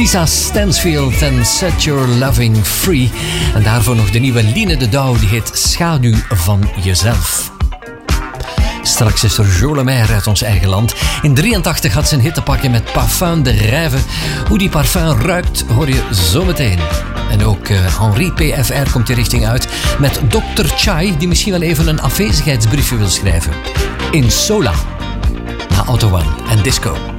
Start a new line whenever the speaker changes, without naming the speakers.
Lisa Stansfield en Set Your Loving Free. En daarvoor nog de nieuwe Line de Douw, die heet Schaduw van Jezelf. Straks is er Jo Lemaire uit ons eigen land. In 83 had ze een hit te pakken met Parfum de Rêve. Hoe die parfum ruikt, hoor je zometeen. En ook Henri PFR komt die richting uit met Dr. Chai, die misschien wel even een afwezigheidsbriefje wil schrijven. In Sola, na Auto One en Disco.